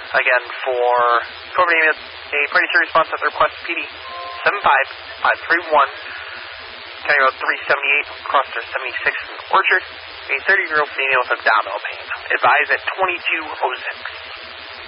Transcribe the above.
Again, for COVID ambulance, a pregnancy response at the request of PD 75531, County Road 378, across to 76th and Orchard, a 30-year-old female with abdominal pain. Advised at 2206.